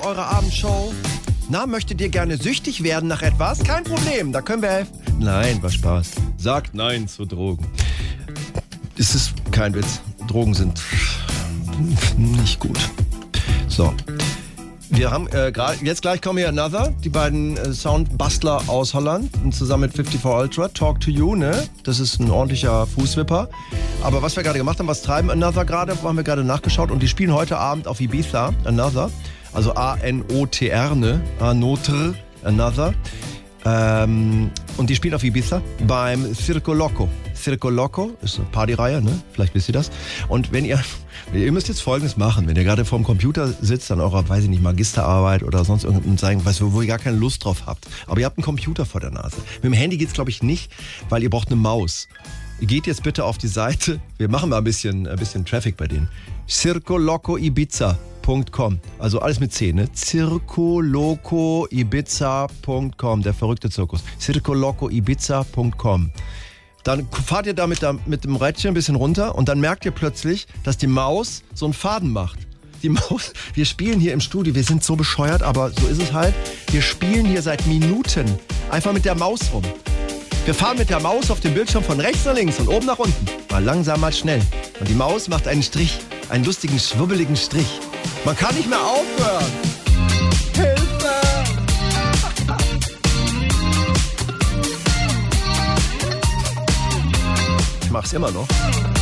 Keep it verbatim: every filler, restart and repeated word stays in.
eure Abendshow. Na, möchtet ihr gerne süchtig werden nach etwas? Kein Problem, da können wir helfen. Nein, war Spaß. Sagt Nein zu Drogen. Es ist kein Witz. Drogen sind nicht gut. So. Wir haben äh, gerade, jetzt gleich kommen hier Another, die beiden äh, Soundbastler aus Holland, zusammen mit fünfundfünfzig Ultra, Talk to You, ne? Das ist ein ordentlicher Fußwipper. Aber was wir gerade gemacht haben, was treiben Another gerade, haben wir gerade nachgeschaut und die spielen heute Abend auf Ibiza, Another, also A N O T R, ne? Another, Another. Ähm, und die spielen auf Ibiza beim Circo Loco. Circo Loco ist eine Partyreihe, ne? Vielleicht wisst ihr das. Und wenn ihr, ihr müsst jetzt Folgendes machen, wenn ihr gerade vorm Computer sitzt an eurer, weiß ich nicht, Magisterarbeit oder sonst irgendein sagen, weißt du, wo ihr gar keine Lust drauf habt. Aber ihr habt einen Computer vor der Nase. Mit dem Handy geht's, glaube ich, nicht, weil ihr braucht eine Maus. Ihr geht jetzt bitte auf die Seite, wir machen mal ein bisschen, ein bisschen Traffic bei denen. circo loco ibiza punkt com, also alles mit C, ne? circo loco ibiza punkt com, der verrückte Zirkus. circo loco ibiza punkt com. Dann fahrt ihr da mit, der, mit dem Rädchen ein bisschen runter und dann merkt ihr plötzlich, dass die Maus so einen Faden macht. Die Maus, wir spielen hier im Studio, wir sind so bescheuert, aber so ist es halt. Wir spielen hier seit Minuten einfach mit der Maus rum. Wir fahren mit der Maus auf dem Bildschirm von rechts nach links und oben nach unten. Mal langsam, mal schnell. Und die Maus macht einen Strich, einen lustigen, schwubbeligen Strich. Man kann nicht mehr aufhören. Hilfe! Ich mach's immer noch.